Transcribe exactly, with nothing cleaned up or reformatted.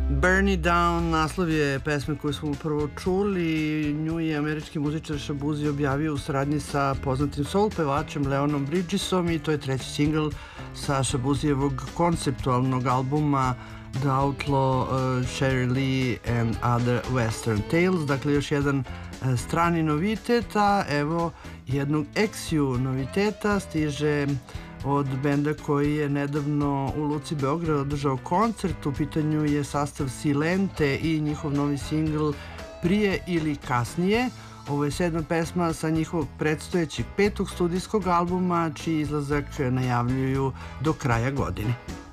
Burn It Down naslov je pesme koju smo upravo čuli. Nju je američki muzičar Shaboozey objavio u saradnji sa poznatim soul pevačem Leonom Bridgesom i to je treći singl sa Shaboozeyevog konceptualnog albuma The Outlaw, uh, Sherry Lee and Other Western Tales. Dakle, još jedan uh, strani novitet, a evo jednog eksiju noviteta stiže od benda koji je nedavno u Luci Beograd održao koncert. U pitanju je sastav Silente i njihov novi singl Prije ili kasnije. Ovo je sedma pesma sa njihovog predstojećeg petog studijskog albuma, čiji izlazak najavljuju do kraja godine.